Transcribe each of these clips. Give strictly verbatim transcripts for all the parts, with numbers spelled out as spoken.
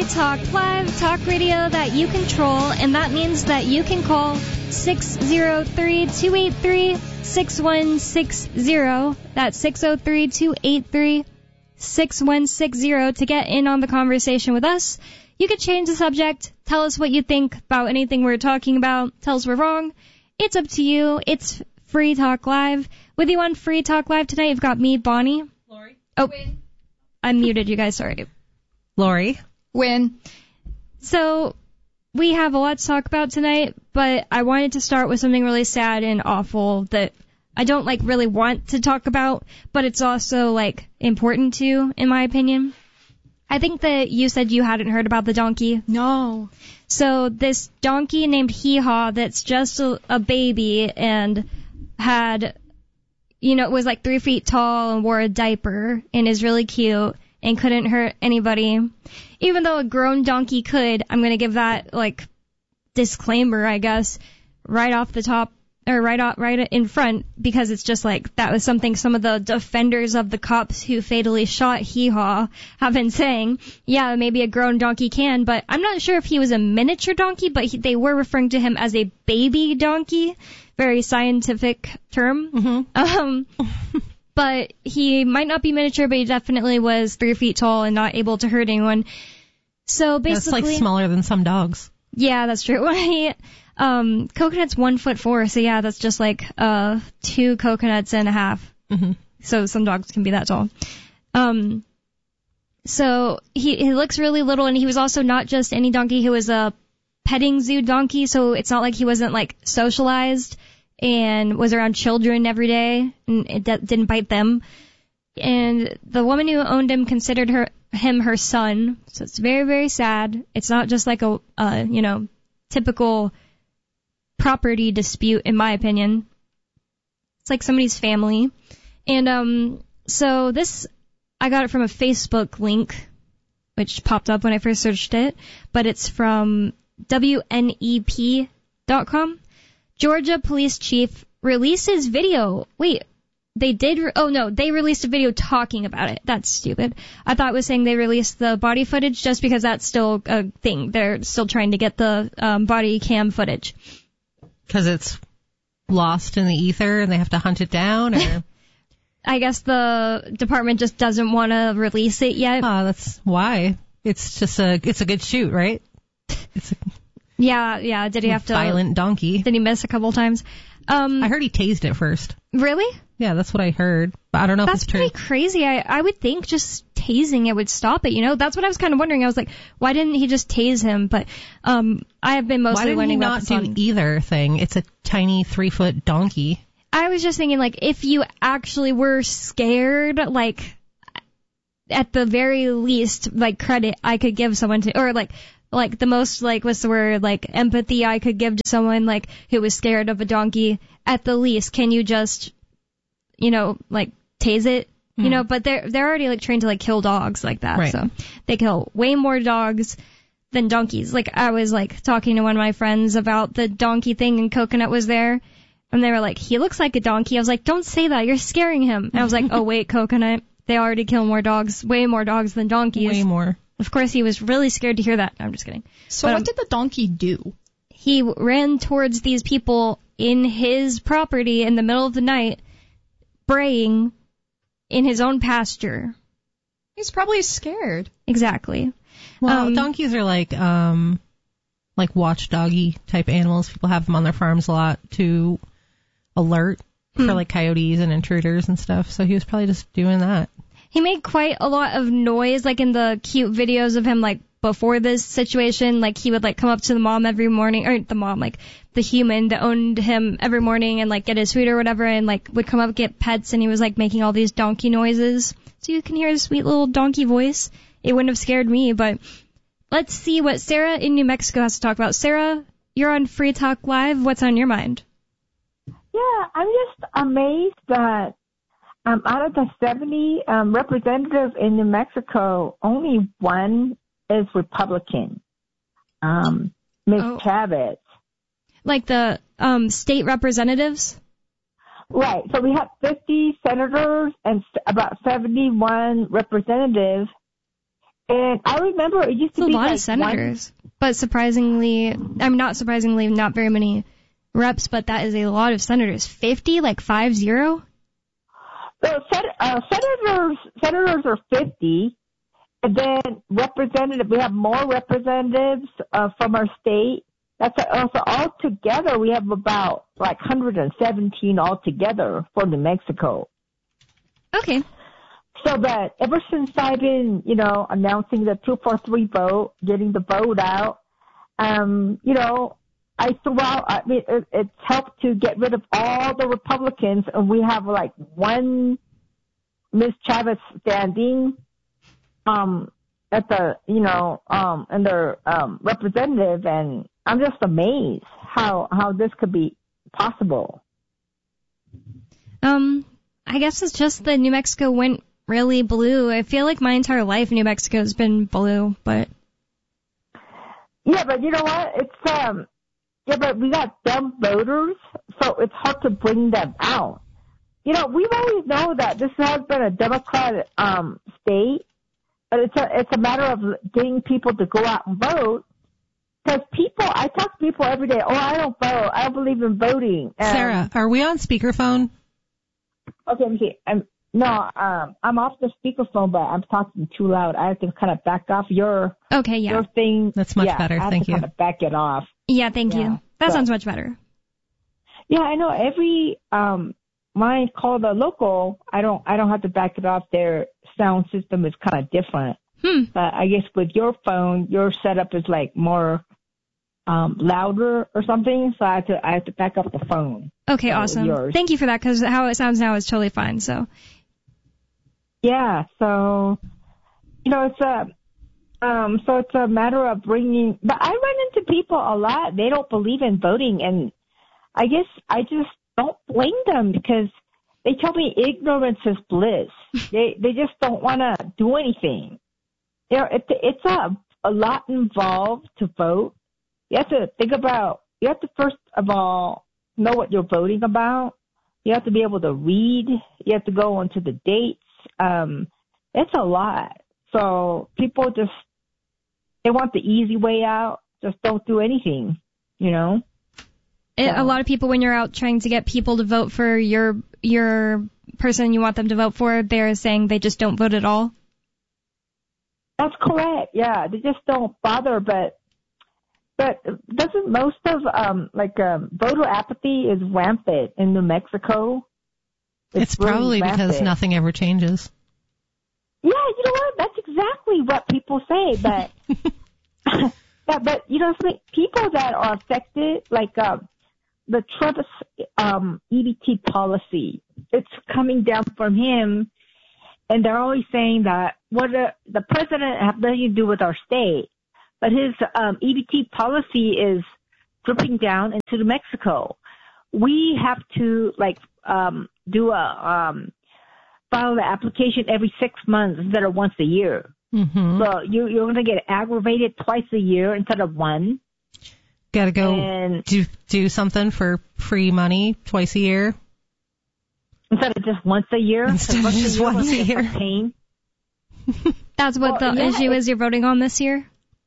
Talk Live, talk radio that you control, and that means that you can call six oh three, two eight three, six one six zero. That's six oh three, two eight three, six one six zero to get in on the conversation with us. You could change the subject, tell us what you think about anything we're talking about, tell us we're wrong. It's up to you. It's Free Talk Live. With you on Free Talk Live tonight, you've got me, Bonnie. Lori. Oh, Win. I muted you guys, sorry. Lori. Win. So, we have a lot to talk about tonight, but I wanted to start with something really sad and awful that I don't, like, really want to talk about, but it's also, like, important to, in my opinion. I think that you said you hadn't heard about the donkey. No. So, this donkey named Hee-Haw that's just a, a baby and had, you know, was like three feet tall and wore a diaper and is really cute and couldn't hurt anybody. Even though a grown donkey could, I'm going to give that, like, disclaimer, I guess, right off the top, or right off, right in front, because it's just like, that was something some of the defenders of the cops who fatally shot Hee-Haw have been saying. Yeah, maybe a grown donkey can, but I'm not sure if he was a miniature donkey, but he, they were referring to him as a baby donkey. Very scientific term. Mm-hmm. Um, but he might not be miniature, but he definitely was three feet tall and not able to hurt anyone. So basically, that's like smaller than some dogs. Yeah, that's true. He, um, Coconut's one foot four, so yeah, that's just like uh two coconuts and a half. Mm-hmm. So some dogs can be that tall. Um, so he he looks really little, and he was also not just any donkey. He was a petting zoo donkey, so it's not like he wasn't like socialized and was around children every day and it d- didn't bite them. And the woman who owned him considered her him her son, so it's very, very sad. It's not just like a, uh, you know, typical property dispute, in my opinion. It's like somebody's family. And um, so this, I got it from a Facebook link, which popped up when I first searched it, but it's from W N E P dot com. Georgia police chief releases video. Wait, they did? Re- oh, no, they released a video talking about it. That's stupid. I thought it was saying they released the body footage just because that's still a thing. They're still trying to get the um, body cam footage. Because it's lost in the ether and they have to hunt it down, or? I guess the department just doesn't want to release it yet. Oh, that's why. It's just a, it's a good shoot, right? It's a Yeah, yeah. Did he have to? Violent donkey. Did he miss a couple times? Um, I heard he tased it first. Really? Yeah, that's what I heard. But I don't know That's if it's true. pretty crazy. I, I would think just tasing it would stop it, you know? That's what I was kind of wondering. I was like, why didn't he just tase him? But um, I have been mostly Why didn't he learning not about this do on- either thing? It's a tiny three-foot donkey. I was just thinking, like, if you actually were scared, like, at the very least, like, credit I could give someone to, or, like, like, the most, like, what's the word, like, empathy I could give to someone, like, who was scared of a donkey, at the least, can you just, you know, like, tase it? Mm. You know, but they're, they're already, like, trained to, like, kill dogs like that, right. So they kill way more dogs than donkeys. Like, I was, like, talking to one of my friends about the donkey thing, and Coconut was there, and they were like, he looks like a donkey. I was like, don't say that, you're scaring him. And I was like, oh, wait, Coconut, they already kill more dogs, way more dogs than donkeys. Way more. Of course, he was really scared to hear that. I'm just kidding. So but, what um, did the donkey do? He ran towards these people in his property in the middle of the night, braying in his own pasture. He's probably scared. Exactly. Well, Um, donkeys are like, um, like watchdoggy type animals. People have them on their farms a lot to alert Hmm. for like coyotes and intruders and stuff. So he was probably just doing that. He made quite a lot of noise, like in the cute videos of him, like, before this situation. Like, he would, like, come up to the mom every morning, or the mom, like, the human that owned him every morning and, like, get his food or whatever, and, like, would come up, get pets, and he was, like, making all these donkey noises. So you can hear his sweet little donkey voice. It wouldn't have scared me, but let's see what Sarah in New Mexico has to talk about. Sarah, you're on Free Talk Live. What's on your mind? Yeah, I'm just amazed that um, out of the seventy um, representatives in New Mexico, only one is Republican, um, Miz Oh. Chavez. Like the um, state representatives? Right. So we have fifty senators and s- about seventy-one representatives, And I remember it used It's to a be lot like of senators, but surprisingly, I'm not surprisingly, not very many reps, but that is a lot of senators. fifty, like five zero? So sen- uh, senators, senators are fifty, and then representative. We have more representatives uh, from our state. That's a, so all together we have about like one hundred seventeen altogether for New Mexico. Okay. So that ever since I've been, you know, announcing the two four three vote, getting the vote out, um, you know, I threw out, I mean, it, it's helped to get rid of all the Republicans, and we have like one Miz Chavez standing, um, at the, you know, um, and their, um, representative, and I'm just amazed how, how this could be possible. Um, I guess it's just that New Mexico went really blue. I feel like my entire life New Mexico has been blue, but. Yeah, but you know what? It's, um, yeah, but we got dumb voters, so it's hard to bring them out. You know, we've always known that this has been a Democrat, um, state, but it's a, it's a matter of getting people to go out and vote. Because people, I talk to people every day, oh, I don't vote. I don't believe in voting. Um, Sarah, are we on speakerphone? Okay, let me see. I'm, no, um, I'm off the speakerphone, but I'm talking too loud. I have to kind of back off your, Okay, yeah. your thing. That's much yeah, better. I have Thank to you. kind of back it off. Yeah, thank Yeah, you. That so- sounds much better. Yeah, I know. Every, um, when I call the local, I don't, I don't have to back it off. Their sound system is kind of different. Hmm. But I guess with your phone, your setup is like more, um, louder or something. So I have to, I have to back up the phone. Okay, So awesome. yours. Thank you for that, because how it sounds now is totally fine, so. Yeah. So, you know, it's a, um, so it's a matter of bringing, but I run into people a lot. They don't believe in voting, and I guess I just don't blame them because they tell me ignorance is bliss. they they just don't want to do anything. You know, it, it's a a lot involved to vote. You have to think about. You have to first of all know what you're voting about. You have to be able to read. You have to go into the dates. Um, it's a lot. So people just they want the easy way out. Just don't do anything. You know. It, a lot of people, when you're out trying to get people to vote for your your person you want them to vote for, they're saying they just don't vote at all. That's correct. Yeah, they just don't bother. But but doesn't most of um like um, voter apathy is rampant in New Mexico? It's, it's really probably rampant. because nothing ever changes. Yeah, you know what? That's exactly what people say. But yeah, but you know, some people that are affected, like. Uh, The Trump um, E B T policy, it's coming down from him, and they're always saying that what a, the president has nothing to do with our state, but his um, E B T policy is dripping down into New Mexico. We have to like um, do a um, file the application every six months instead of once a year. Mm-hmm. So you, you're going to get aggravated twice a year instead of one. Got to go And do do something for free money twice a year. instead of just once a year. Instead of just once was a just year. pain. That's what Well, the yeah, issue it- is you're voting on this year?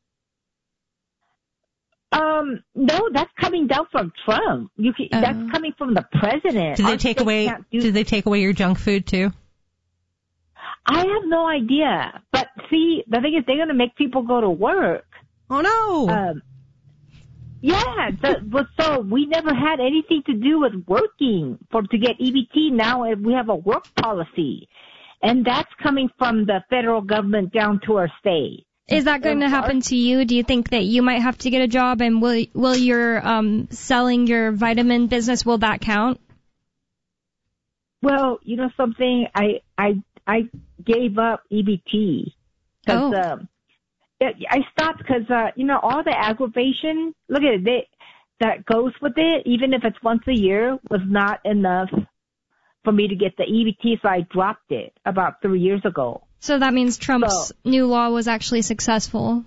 Um, no, that's coming down from Trump. You can, Oh. That's coming from the president. Did they Our take state away? can't do- Did they take away your junk food too? I have no idea. But see, the thing is, they're going to make people go to work. Oh no! Um, yeah, the, but so we never had anything to do with working for to get E B T. Now we have a work policy, and that's coming from the federal government down to our state. Is that going to happen to you? Do you think that you might have to get a job, and will will your um selling your vitamin business, will that count? Well, you know something, I I I gave up E B T because Oh. um, I stopped because uh, you know all the aggravation. Look at it, they, that goes with it. Even if it's once a year, was not enough for me to get the E B T, so I dropped it about three years ago. So that means Trump's So- new law was actually successful.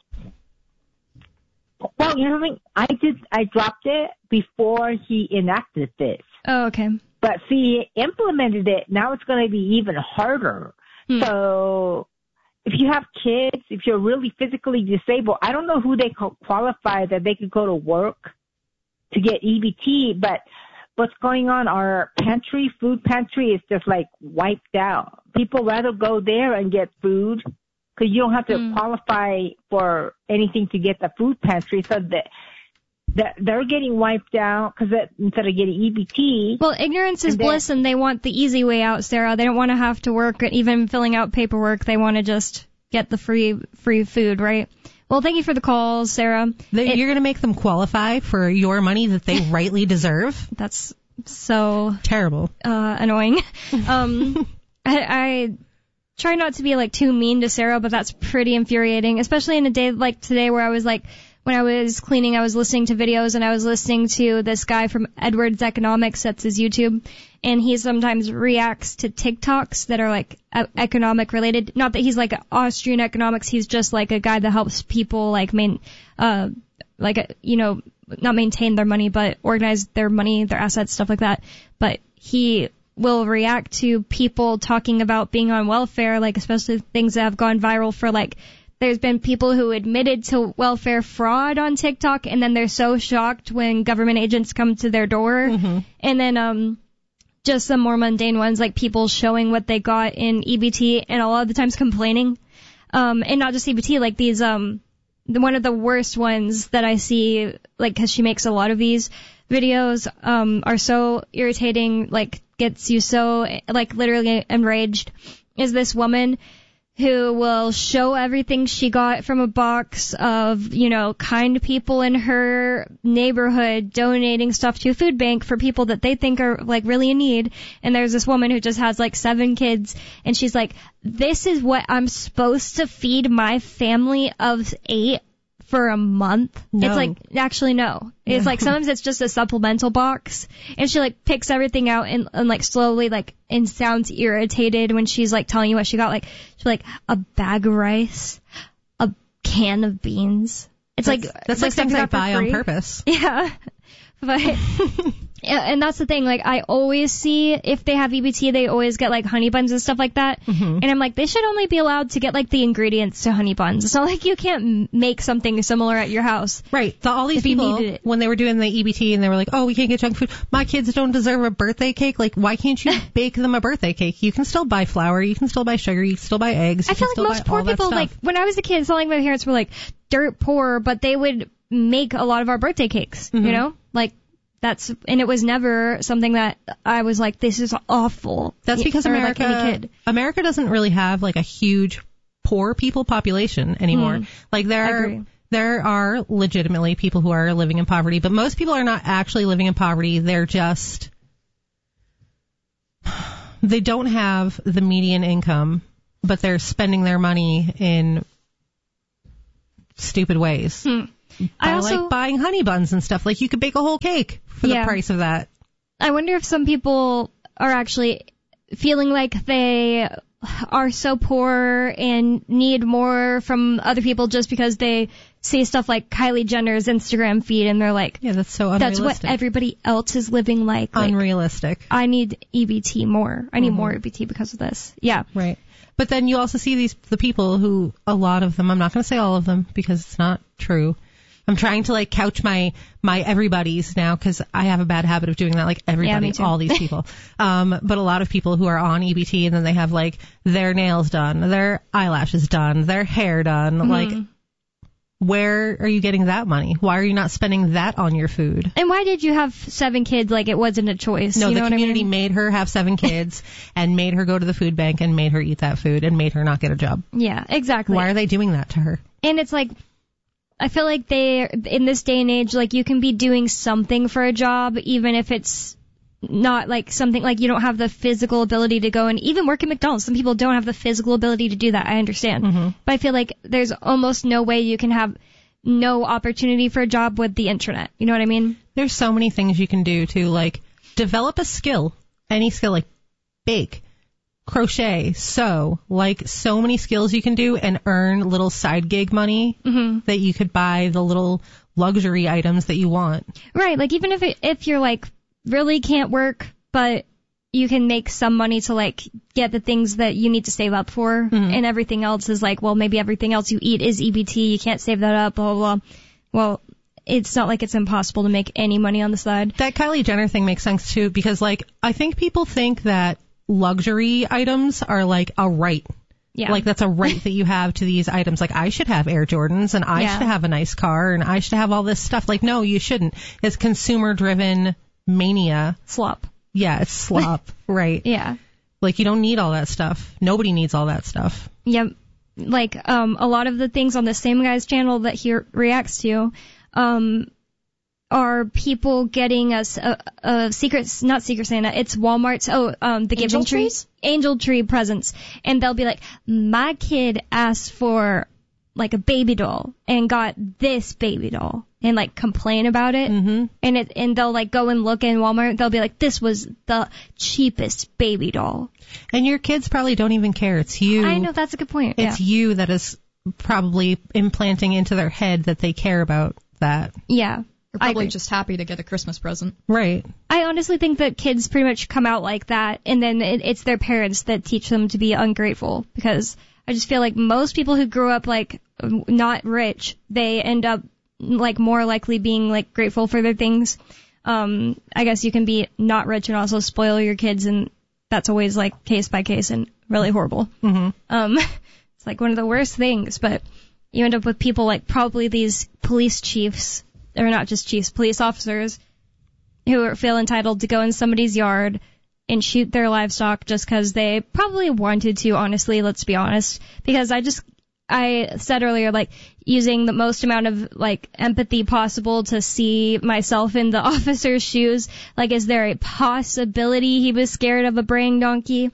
Well, you know something, I did. I dropped it before he enacted this. Oh, okay. But see, he implemented it. Now it's going to be even harder. Hmm. So, if you have kids, if you're really physically disabled, I don't know who they co- qualify that they could go to work to get E B T, but what's going on, our pantry, food pantry is just like wiped out. People rather go there and get food because you don't have to mm. qualify for anything to get the food pantry. So that, that they're getting wiped out because instead of getting E B T. Well, ignorance is and bliss, and they want the easy way out, Sarah. They don't want to have to work, even filling out paperwork. They want to just get the free free food, right? Well, thank you for the call, Sarah. They, it, you're going to make them qualify for your money that they rightly deserve? That's so terrible, uh, annoying. Um, I, I try not to be like too mean to Sarah, but that's pretty infuriating, especially in a day like today where I was like, when I was cleaning, I was listening to videos and I was listening to this guy from Edwards Economics, that's his YouTube, and he sometimes reacts to TikToks that are like economic related. Not that he's like Austrian economics, he's just like a guy that helps people like main, uh, like, a, you know, not maintain their money, but organize their money, their assets, stuff like that. But he will react to people talking about being on welfare, like especially things that have gone viral for like, there's been people who admitted to welfare fraud on TikTok, and then they're so shocked when government agents come to their door. Mm-hmm. And then um just some more mundane ones, like people showing what they got in E B T, and a lot of the times complaining. Um and not just E B T, like these, um the, one of the worst ones that I see, like, because she makes a lot of these videos, um are so irritating, like, gets you so, like, literally enraged, is this woman who will show everything she got from a box of, you know, kind people in her neighborhood donating stuff to a food bank for people that they think are, like, really in need. And there's this woman who just has, like, seven kids, and she's like, this is what I'm supposed to feed my family of eight for a month? No. It's like, actually, no. It's no. Like, sometimes it's just a supplemental box, and she, like, picks everything out and, and, like, slowly, like, and sounds irritated when she's, like, telling you what she got. Like, she's like, a bag of rice, a can of beans. It's that's, like, that's like like things I buy on purpose. Yeah. But, yeah, and that's the thing, like, I always see, if they have E B T, they always get, like, honey buns and stuff like that. Mm-hmm. And I'm like, they should only be allowed to get, like, the ingredients to honey buns. It's not like you can't make something similar at your house. Right. So all these people, when they were doing the E B T and they were like, oh, we can't get junk food. My kids don't deserve a birthday cake. Like, why can't you bake them a birthday cake? You can still buy flour. You can still buy sugar. You can still buy eggs. You I feel like most poor people, like, when I was a kid, it's not like my parents were, like, dirt poor, but they would make a lot of our birthday cakes, mm-hmm. you know? Like, That's, and it was never something that I was like, this is awful. That's because or America, like any kid. America doesn't really have like a huge poor people population anymore. Mm, like there are, there are legitimately people who are living in poverty, but most people are not actually living in poverty. They're just, they don't have the median income, but they're spending their money in stupid ways. Hmm. I also like buying honey buns and stuff. Like, you could bake a whole cake for yeah. the price of that. I wonder if some people are actually feeling like they are so poor and need more from other people just because they see stuff like Kylie Jenner's Instagram feed and they're like, yeah, that's so unrealistic. That's what everybody else is living like. like unrealistic. I need E B T more. I need mm-hmm. more E B T because of this. Yeah. Right. But then you also see these the people who, a lot of them, I'm not going to say all of them because it's not true. I'm trying to like couch my my everybody's now because I have a bad habit of doing that, like everybody, yeah, all these people. um, but a lot of people who are on E B T and then they have like their nails done, their eyelashes done, their hair done. Mm-hmm. Like, where are you getting that money? Why are you not spending that on your food? And why did you have seven kids like it wasn't a choice? No, you know the community I mean? made her have seven kids and made her go to the food bank and made her eat that food and made her not get a job. Yeah, exactly. Why are they doing that to her? And it's like, I feel like they, in this day and age, like, you can be doing something for a job, even if it's not like something, like, you don't have the physical ability to go and even work at McDonald's. Some people don't have the physical ability to do that. I understand. Mm-hmm. But I feel like there's almost no way you can have no opportunity for a job with the internet. You know what I mean? There's so many things you can do to, like, develop a skill. Any skill, like bake, crochet, sew, like so many skills you can do and earn little side gig money mm-hmm. that you could buy the little luxury items that you want. Right, like even if it, if you're like really can't work, but you can make some money to like get the things that you need to save up for, Mm-hmm. and everything else is like, well, maybe everything else you eat is E B T. You can't save that up, blah, blah, blah. Well, it's not like it's impossible to make any money on the side. That Kylie Jenner thing makes sense too, because like I think people think that luxury items are like a right. Yeah. Like that's a right that you have to these items. Like I should have Air Jordans and I Yeah. should have a nice car and I should have all this stuff. Like no, you shouldn't. It's consumer driven mania. Slop. Yeah, it's slop. Right. Yeah. Like you don't need all that stuff. Nobody needs all that stuff. Yep. Like, um, a lot of the things on the same guy's channel that he reacts to, um, are people getting us a, a secret, not Secret Santa, it's Walmart's, oh, um, the Angel Giving Tree, trees? Angel Tree presents. And they'll be like, my kid asked for, like, a baby doll and got this baby doll. And, like, complain about it. Mm-hmm. And it, and they'll, like, go and look in Walmart. They'll be like, this was the cheapest baby doll. And your kids probably don't even care. It's you. I know, that's a good point. It's yeah. you that is probably implanting into their head that they care about that. Yeah. You're I probably agree. just happy to get a Christmas present. Right. I honestly think that kids pretty much come out like that, and then it, it's their parents that teach them to be ungrateful, because I just feel like most people who grew up, like, not rich, they end up, like, more likely being, like, grateful for their things. Um, I guess you can be not rich and also spoil your kids, and that's always, like, case by case and really horrible. Mm-hmm. Um, it's, like, one of the worst things, but you end up with people like probably these police chiefs, or not just chiefs, police officers, who feel entitled to go in somebody's yard and shoot their livestock just because they probably wanted to, honestly, let's be honest. Because I just, I said earlier, like, using the most amount of, like, empathy possible to see myself in the officer's shoes. Like, is there a possibility he was scared of a braying donkey?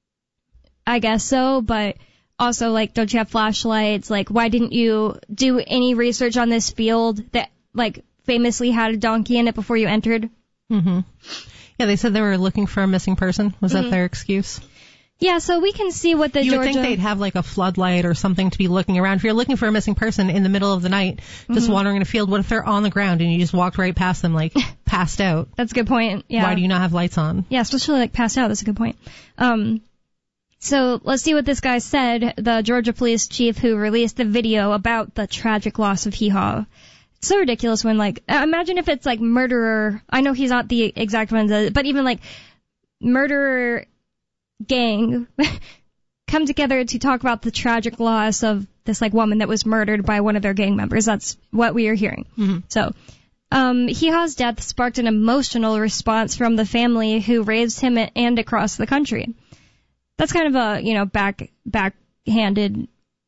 I guess so, but also, like, don't you have flashlights? Like, why didn't you do any research on this field that, like, famously had a donkey in it before you entered? Mm-hmm. Yeah, they said they were looking for a missing person. Was Mm-hmm. that their excuse? Yeah, so we can see what the You Georgia... would think they'd have like a floodlight or something to be looking around. If you're looking for a missing person in the middle of the night, just Mm-hmm. wandering in a field, what if they're on the ground and you just walked right past them, like, passed out? That's a good point. Yeah. Why do you not have lights on? Yeah, especially, like, passed out. That's a good point. Um, so let's see what this guy said, the Georgia police chief who released the video about the tragic loss of Hee Haw. It's so ridiculous when, like, uh, imagine if it's, like, murderer. I know he's not the exact one, that- but even, like, murderer gang come together to talk about the tragic loss of this, like, woman that was murdered by one of their gang members. That's what we are hearing. Mm-hmm. So, um, Hee Haw's death sparked an emotional response from the family who raised him and across the country. That's kind of a, you know, back, backhanded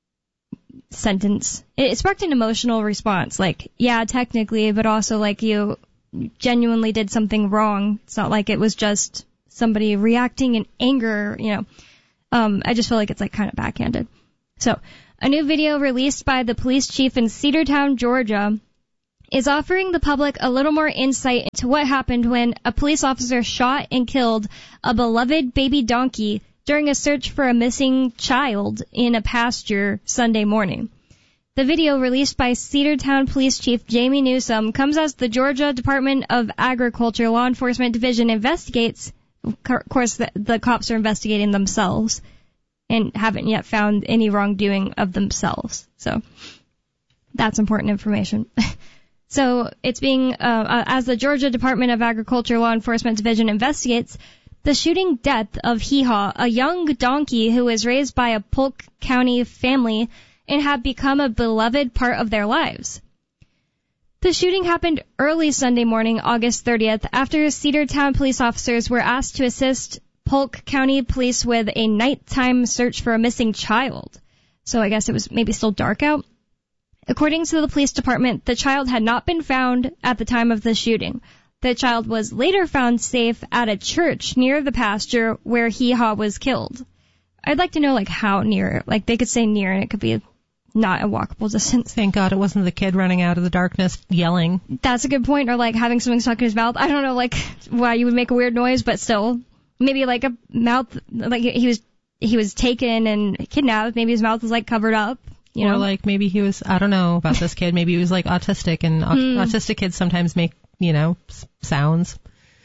sentence. It, it sparked an emotional response. Like, yeah, technically, but also, like, you genuinely did something wrong. It's not like it was just somebody reacting in anger, you know. Um, I just feel like it's, like, kind of backhanded. So, a new video released by the police chief in Cedartown, Georgia, is offering the public a little more insight into what happened when a police officer shot and killed a beloved baby donkey during a search for a missing child in a pasture Sunday morning. The video, released by Cedartown Police Chief Jamie Newsom, comes as the Georgia Department of Agriculture Law Enforcement Division investigates. Of course, the, the cops are investigating themselves and haven't yet found any wrongdoing of themselves. So that's important information. So it's being, uh, as the Georgia Department of Agriculture Law Enforcement Division investigates the shooting death of Hee Haw, a young donkey who was raised by a Polk County family and had become a beloved part of their lives. The shooting happened early Sunday morning, August thirtieth, after Cedartown police officers were asked to assist Polk County police with a nighttime search for a missing child. So I guess it was maybe still dark out. According to the police department, the child had not been found at the time of the shooting. The child was later found safe at a church near the pasture where Hee Haw was killed. I'd like to know, like, how near. Like, they could say near, and it could be not a walkable distance. Thank God it wasn't the kid running out of the darkness yelling. That's a good point. Or, like, having something stuck in his mouth. I don't know, like, why you would make a weird noise, but still. Maybe, like, a mouth, like, he was he was taken and kidnapped. Maybe his mouth was, like, covered up. You know? Or, like, maybe he was, I don't know about this kid. Maybe he was, like, autistic, and au- Mm. autistic kids sometimes make, you know, s- sounds.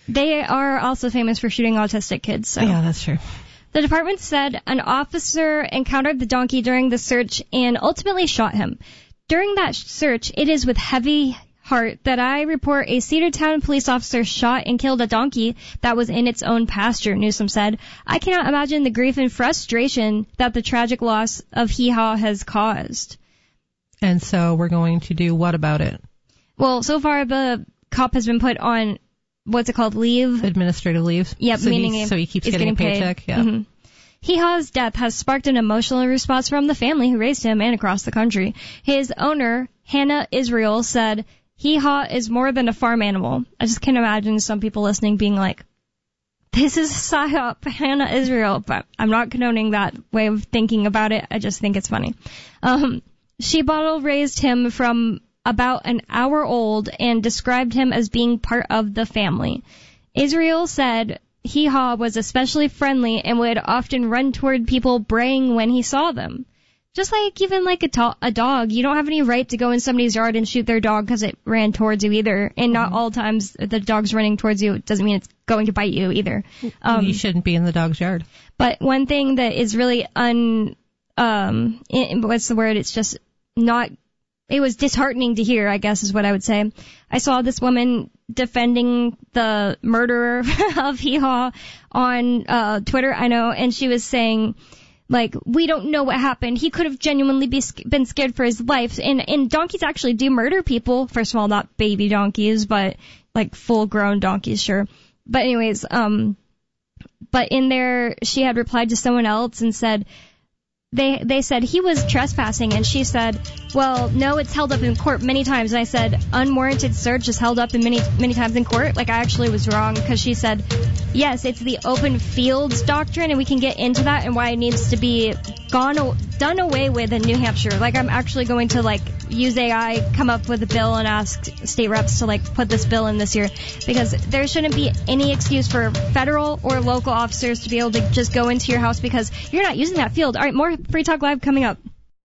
They are also famous for shooting autistic kids. So. Yeah, that's true. The department said an officer encountered the donkey during the search and ultimately shot him. During that search, it is with heavy heart that I report a Cedartown police officer shot and killed a donkey that was in its own pasture, Newsom said. I cannot imagine the grief and frustration that the tragic loss of Hee Haw has caused. And so we're going to do what about it? Well, so far the cop has been put on, what's it called, leave? Administrative leave. Yep, so meaning he, so he keeps getting, getting a paycheck. Paid. Yeah. Mm-hmm. Hee Haw's death has sparked an emotional response from the family who raised him and across the country. His owner, Hannah Israel, said, Hee Haw is more than a farm animal. I just can't imagine some people listening being like, this is a psyop, Hannah Israel, but I'm not condoning that way of thinking about it. I just think it's funny. Um, she bottle raised him from about an hour old and described him as being part of the family. Israel said, Hee Haw was especially friendly and would often run toward people braying when he saw them. Just like even like a, to- a dog, you don't have any right to go in somebody's yard and shoot their dog because it ran towards you either. And not all times the dog's running towards you doesn't mean it's going to bite you either. Um, you shouldn't be in the dog's yard. But one thing that is really un, um, in, what's the word? It's just not, it was disheartening to hear, I guess is what I would say. I saw this woman defending the murderer of Hee Haw on uh, Twitter, I know, and she was saying, like, we don't know what happened. He could have genuinely be, been scared for his life. And, and donkeys actually do murder people. First of all, not baby donkeys, but like full-grown donkeys, sure. But anyways, um, but in there, she had replied to someone else and said, They they said he was trespassing, and she said, well, no, it's held up in court many times. And I said, unwarranted search is held up in many many times in court? Like, I actually was wrong, because she said, yes, it's the open fields doctrine, and we can get into that and why it needs to be gone done away with in New Hampshire. Like, I'm actually going to, like, use A I, come up with a bill, and ask state reps to, like, put this bill in this year, because there shouldn't be any excuse for federal or local officers to be able to just go into your house because you're not using that field. All right, more Free Talk Live coming up.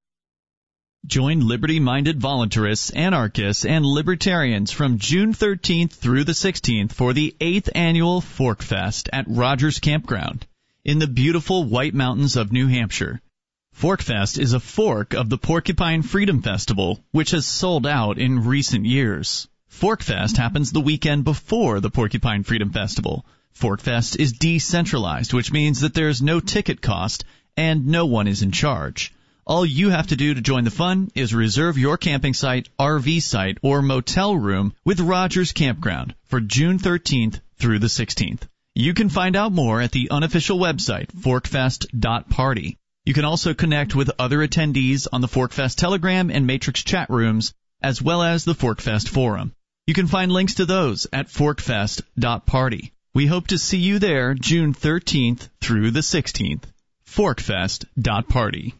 Join liberty-minded voluntarists, anarchists, and libertarians from June thirteenth through the sixteenth for the eighth Annual Fork Fest at Rogers Campground in the beautiful White Mountains of New Hampshire. Fork Fest is a fork of the Porcupine Freedom Festival, which has sold out in recent years. Fork Fest happens the weekend before the Porcupine Freedom Festival. Fork Fest is decentralized, which means that there is no ticket cost and no one is in charge. All you have to do to join the fun is reserve your camping site, R V site, or motel room with Rogers Campground for June thirteenth through the sixteenth. You can find out more at the unofficial website, forkfest dot party. You can also connect with other attendees on the Forkfest Telegram and Matrix chat rooms, as well as the Forkfest Forum. You can find links to those at forkfest dot party. We hope to see you there June thirteenth through the sixteenth. forkfest dot party.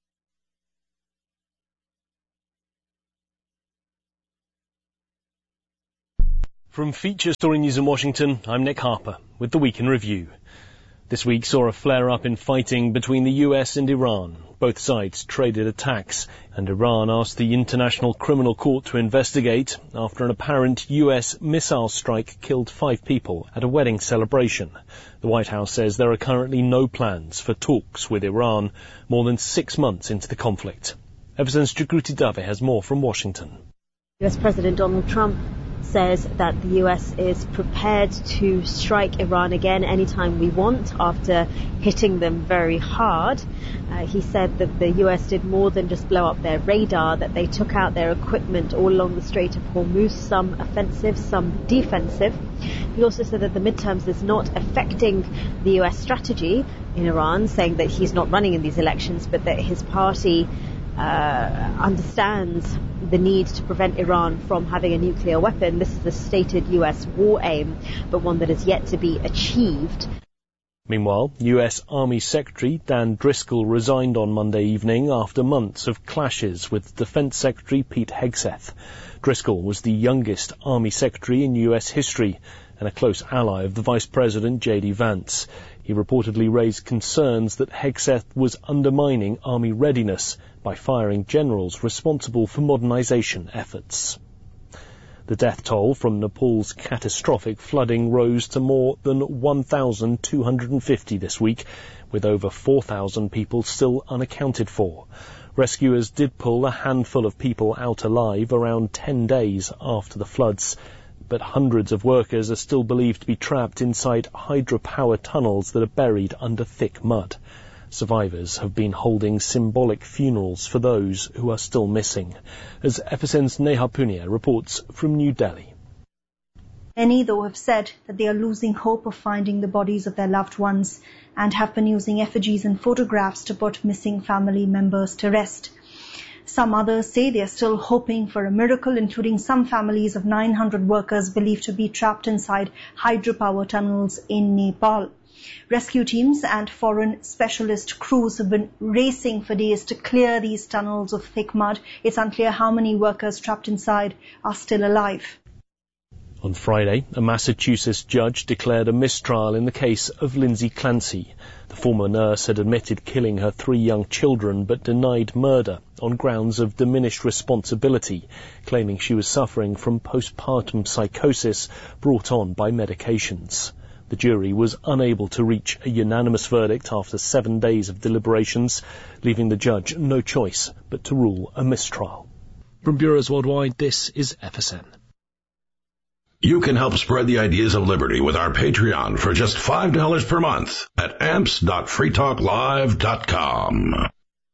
From Feature Story News in Washington, I'm Nick Harper with the Week in Review. This week saw a flare-up in fighting between the U S and Iran. Both sides traded attacks, and Iran asked the International Criminal Court to investigate after an apparent U S missile strike killed five people at a wedding celebration. The White House says there are currently no plans for talks with Iran more than six months into the conflict. Everson's Jagruti Dave has more from Washington. U S President Donald Trump says that the U S is prepared to strike Iran again anytime we want after hitting them very hard. Uh, he said that the U S did more than just blow up their radar, that they took out their equipment all along the Strait of Hormuz, some offensive, some defensive. He also said that the midterms is not affecting the U S strategy in Iran, saying that he's not running in these elections, but that his party uh, understands the need to prevent Iran from having a nuclear weapon. This is a stated U S war aim, but one that is yet to be achieved. Meanwhile, U S Army Secretary Dan Driscoll resigned on Monday evening after months of clashes with Defense Secretary Pete Hegseth. Driscoll was the youngest Army Secretary in U S history and a close ally of the Vice President J D Vance. He reportedly raised concerns that Hegseth was undermining Army readiness by firing generals responsible for modernization efforts. The death toll from Nepal's catastrophic flooding rose to more than one thousand two hundred fifty this week, with over four thousand people still unaccounted for. Rescuers did pull a handful of people out alive around ten days after the floods, but hundreds of workers are still believed to be trapped inside hydropower tunnels that are buried under thick mud. Survivors have been holding symbolic funerals for those who are still missing, as F S N's Neha Punia reports from New Delhi. Many, though, have said that they are losing hope of finding the bodies of their loved ones and have been using effigies and photographs to put missing family members to rest. Some others say they are still hoping for a miracle, including some families of nine hundred workers believed to be trapped inside hydropower tunnels in Nepal. Rescue teams and foreign specialist crews have been racing for days to clear these tunnels of thick mud. It's unclear how many workers trapped inside are still alive. On Friday, a Massachusetts judge declared a mistrial in the case of Lindsay Clancy. The former nurse had admitted killing her three young children but denied murder on grounds of diminished responsibility, claiming she was suffering from postpartum psychosis brought on by medications. The jury was unable to reach a unanimous verdict after seven days of deliberations, leaving the judge no choice but to rule a mistrial. From Bureaus Worldwide, this is F S N. You can help spread the ideas of liberty with our Patreon for just five dollars per month at amps dot free talk live dot com.